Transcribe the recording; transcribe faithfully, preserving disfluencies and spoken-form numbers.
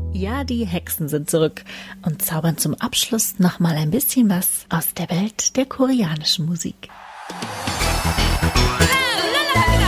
Ja, die Hexen sind zurück und zaubern zum Abschluss nochmal ein bisschen was aus der Welt der koreanischen Musik.